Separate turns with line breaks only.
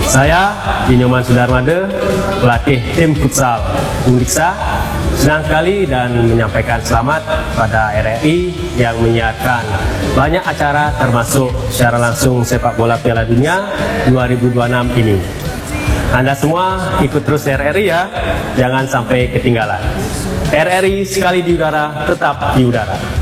Saya, Nyoman Sudarmade, pelatih tim futsal Uniksa, senang sekali dan menyampaikan selamat pada RRI yang menyiarkan banyak acara termasuk secara langsung sepak bola Piala Dunia 2026 ini. Anda semua ikut terus RRI ya, jangan sampai ketinggalan. RRI sekali di udara, tetap di udara.